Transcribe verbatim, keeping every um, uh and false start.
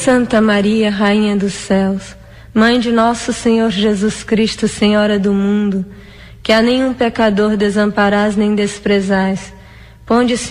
Santa Maria, Rainha dos Céus, Mãe de nosso Senhor Jesus Cristo, Senhora do mundo, que a nenhum pecador desamparais nem desprezais, ponde